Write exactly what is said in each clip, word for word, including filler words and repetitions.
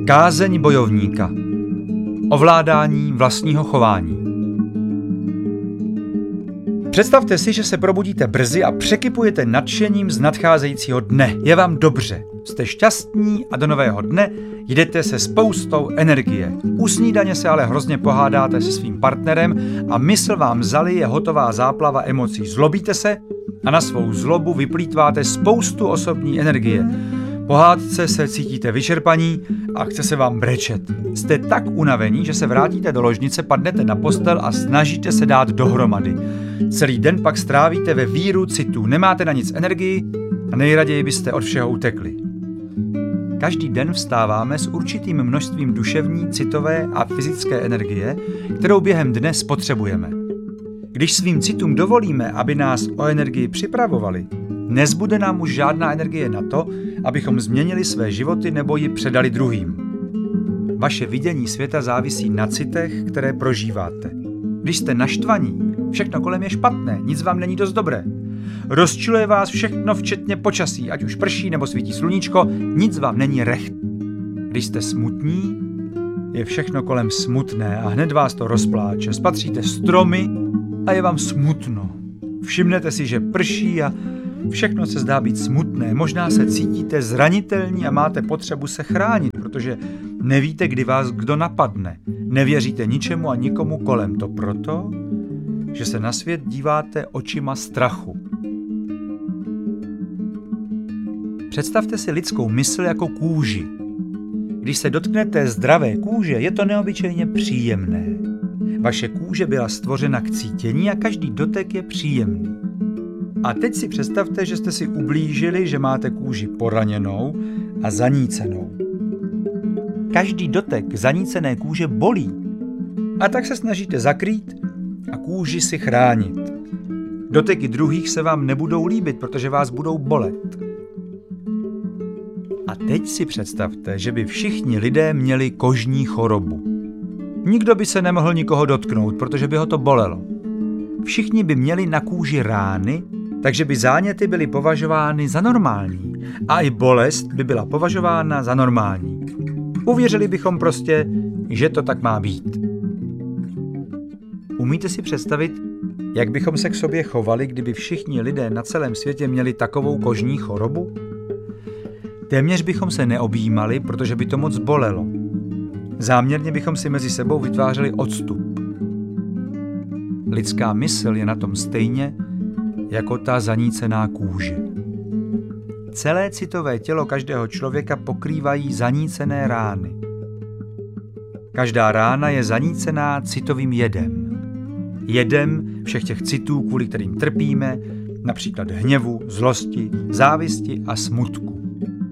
Kázeň bojovníka. Ovládání vlastního chování. Představte si, že se probudíte brzy a překypujete nadšením z nadcházejícího dne. Je vám dobře, jste šťastní a do nového dne jdete se spoustou energie. U snídaně se ale hrozně pohádáte se svým partnerem a mysl vám zalije hotová záplava emocí. Zlobíte se a na svou zlobu vyplýtváte spoustu osobní energie. Po hádce se cítíte vyčerpaní a chce se vám brečet. Jste tak unavení, že se vrátíte do ložnice, padnete na postel a snažíte se dát dohromady. Celý den pak strávíte ve víru citů, nemáte na nic energii a nejraději byste od všeho utekli. Každý den vstáváme s určitým množstvím duševní, citové a fyzické energie, kterou během dne spotřebujeme. Když svým citům dovolíme, aby nás o energii připravovali, nezbude nám už žádná energie na to, abychom změnili své životy nebo ji předali druhým. Vaše vidění světa závisí na citech, které prožíváte. Když jste naštvaní, všechno kolem je špatné, nic vám není dost dobré. Rozčiluje vás všechno včetně počasí, ať už prší nebo svítí sluníčko, nic vám není recht. Když jste smutní, je všechno kolem smutné a hned vás to rozpláče. Spatříte stromy a je vám smutno. Všimnete si, že prší a všechno se zdá být smutné. Možná se cítíte zranitelní a máte potřebu se chránit, protože nevíte, kdy vás kdo napadne. Nevěříte ničemu a nikomu kolem. To proto, že se na svět díváte očima strachu. Představte si lidskou mysl jako kůži. Když se dotknete zdravé kůže, je to neobyčejně příjemné. Vaše kůže byla stvořena k cítění a každý dotek je příjemný. A teď si představte, že jste si ublížili, že máte kůži poraněnou a zanícenou. Každý dotek zanícené kůže bolí. A tak se snažíte zakrýt a kůži si chránit. Doteky druhých se vám nebudou líbit, protože vás budou bolet. A teď si představte, že by všichni lidé měli kožní chorobu. Nikdo by se nemohl nikoho dotknout, protože by ho to bolelo. Všichni by měli na kůži rány, takže by záněty byly považovány za normální a i bolest by byla považována za normální. Uvěřili bychom prostě, že to tak má být. Umíte si představit, jak bychom se k sobě chovali, kdyby všichni lidé na celém světě měli takovou kožní chorobu? Téměř bychom se neobjímali, protože by to moc bolelo. Záměrně bychom si mezi sebou vytvářeli odstup. Lidská mysl je na tom stejně jako ta zanícená kůže. Celé citové tělo každého člověka pokrývají zanícené rány. Každá rána je zanícená citovým jedem. Jedem všech těch citů, kvůli kterým trpíme, například hněvu, zlosti, závisti a smutku.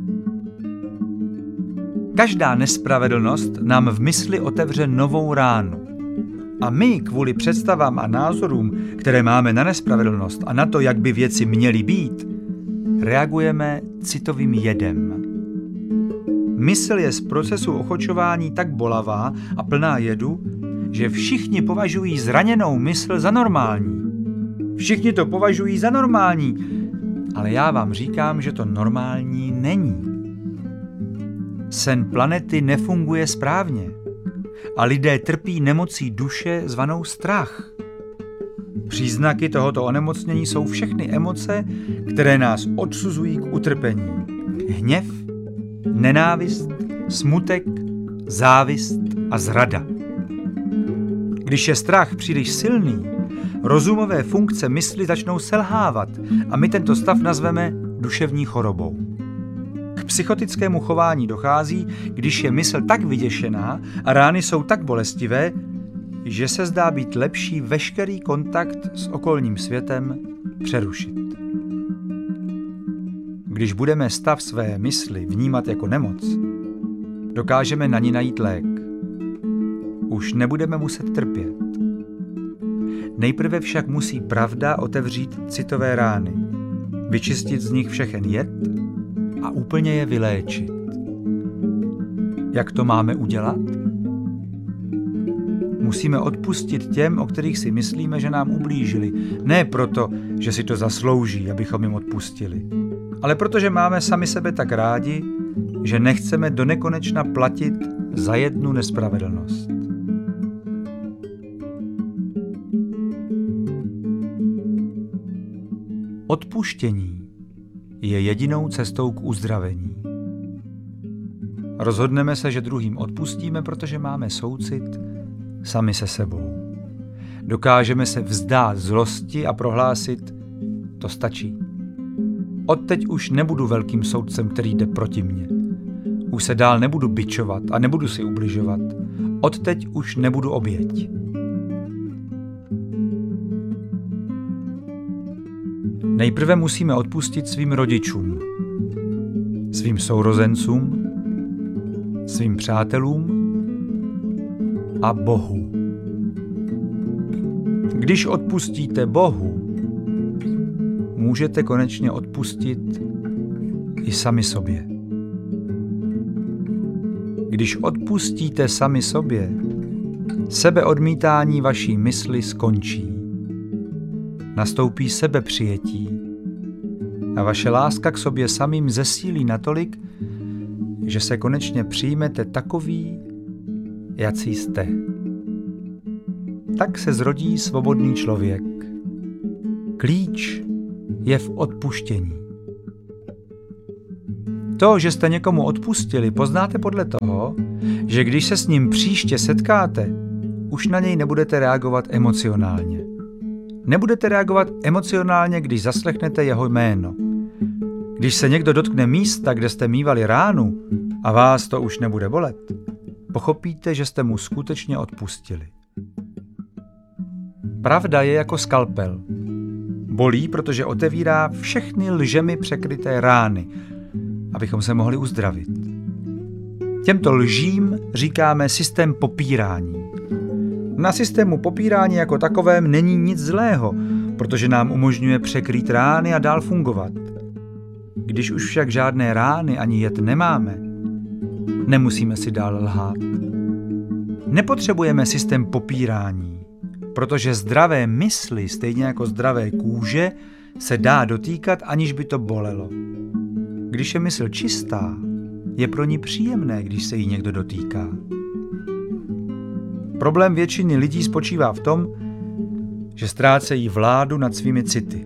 Každá nespravedlnost nám v mysli otevře novou ránu. A my kvůli představám a názorům, které máme na nespravedlnost a na to, jak by věci měly být, reagujeme citovým jedem. Mysl je z procesu ochočování tak bolavá a plná jedu, že všichni považují zraněnou mysl za normální. Všichni to považují za normální, ale já vám říkám, že to normální není. Sen planety nefunguje správně a lidé trpí nemocí duše zvanou strach. Příznaky tohoto onemocnění jsou všechny emoce, které nás odsuzují k utrpení. Hněv, nenávist, smutek, závist a zrada. Když je strach příliš silný, rozumové funkce mysli začnou selhávat a my tento stav nazveme duševní chorobou. K psychotickému chování dochází, když je mysl tak vyděšená a rány jsou tak bolestivé, že se zdá být lepší veškerý kontakt s okolním světem přerušit. Když budeme stav své mysli vnímat jako nemoc, dokážeme na ní najít lék. Už nebudeme muset trpět. Nejprve však musí pravda otevřít citové rány, vyčistit z nich všechen jed a úplně je vyléčit. Jak to máme udělat? Musíme odpustit těm, o kterých si myslíme, že nám ublížili. Ne proto, že si to zaslouží, abychom jim odpustili, ale protože máme sami sebe tak rádi, že nechceme donekonečna platit za jednu nespravedlnost. Odpuštění je jedinou cestou k uzdravení. Rozhodneme se, že druhým odpustíme, protože máme soucit sami se sebou. Dokážeme se vzdát zlosti a prohlásit, to stačí. Odteď už nebudu velkým soudcem, který jde proti mně. Už se dál nebudu bičovat a nebudu si ubližovat. Odteď už nebudu oběť. Nejprve musíme odpustit svým rodičům, svým sourozencům, svým přátelům a Bohu. Když odpustíte Bohu, můžete konečně odpustit i sami sobě. Když odpustíte sami sobě, sebeodmítání vaší mysli skončí. Nastoupí sebepřijetí a vaše láska k sobě samým zesílí natolik, že se konečně přijmete takový, jací jste. Tak se zrodí svobodný člověk. Klíč je v odpuštění. To, že jste někomu odpustili, poznáte podle toho, že když se s ním příště setkáte, už na něj nebudete reagovat emocionálně. Nebudete reagovat emocionálně, když zaslechnete jeho jméno. Když se někdo dotkne místa, kde jste mívali ránu a vás to už nebude bolet, pochopíte, že jste mu skutečně odpustili. Pravda je jako skalpel. Bolí, protože otevírá všechny lžemi překryté rány, abychom se mohli uzdravit. Těmto lžím říkáme systém popírání. Na systému popírání jako takovém není nic zlého, protože nám umožňuje překrýt rány a dál fungovat. Když už však žádné rány ani jed nemáme, nemusíme si dál lhát. Nepotřebujeme systém popírání, protože zdravé mysli, stejně jako zdravé kůže, se dá dotýkat, aniž by to bolelo. Když je mysl čistá, je pro ní příjemné, když se jí někdo dotýká. Problém většiny lidí spočívá v tom, že ztrácejí vládu nad svými city.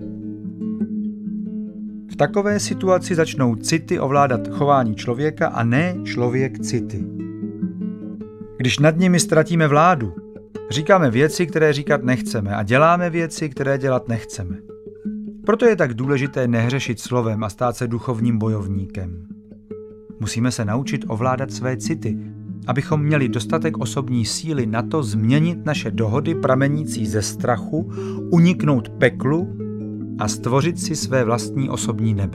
V takové situaci začnou city ovládat chování člověka a ne člověk city. Když nad nimi ztratíme vládu, říkáme věci, které říkat nechceme a děláme věci, které dělat nechceme. Proto je tak důležité nehřešit slovem a stát se duchovním bojovníkem. Musíme se naučit ovládat své city, abychom měli dostatek osobní síly na to změnit naše dohody pramenící ze strachu, uniknout peklu a stvořit si své vlastní osobní nebe.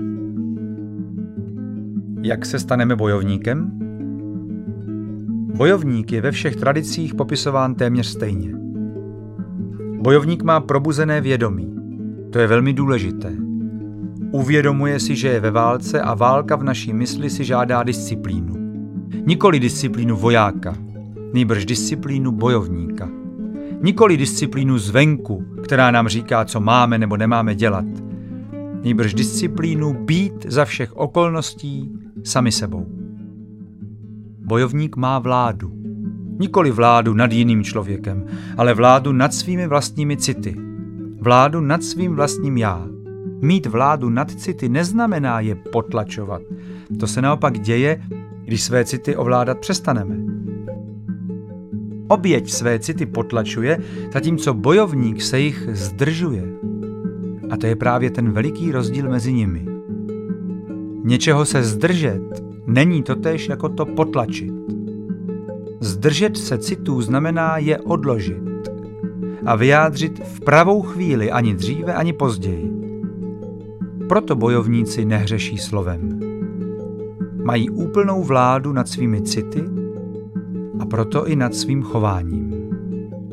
Jak se staneme bojovníkem? Bojovník je ve všech tradicích popisován téměř stejně. Bojovník má probuzené vědomí. To je velmi důležité. Uvědomuje si, že je ve válce a válka v naší mysli si žádá disciplínu. Nikoli disciplínu vojáka, nýbrž disciplínu bojovníka. Nikoli disciplínu zvenku, která nám říká, co máme nebo nemáme dělat. Nýbrž disciplínu být za všech okolností sami sebou. Bojovník má vládu. Nikoli vládu nad jiným člověkem, ale vládu nad svými vlastními city. Vládu nad svým vlastním já. Mít vládu nad city neznamená je potlačovat. To se naopak děje, když své city ovládat přestaneme. Oběť své city potlačuje, zatímco bojovník se jich zdržuje. A to je právě ten veliký rozdíl mezi nimi. Něčeho se zdržet není totéž jako to potlačit. Zdržet se citů znamená je odložit a vyjádřit v pravou chvíli, ani dříve, ani později. Proto bojovníci nehřeší slovem. Mají úplnou vládu nad svými city a proto i nad svým chováním.